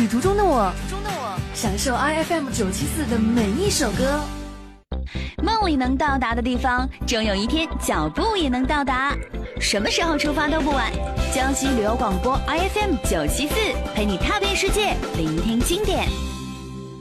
旅途中的我，享受 IFM 974的每一首歌。 梦里能到达的地方，终有一天脚步也能到达。什么时候出发都不晚。江西旅游广播 IFM 974陪你踏遍世界，聆听经典。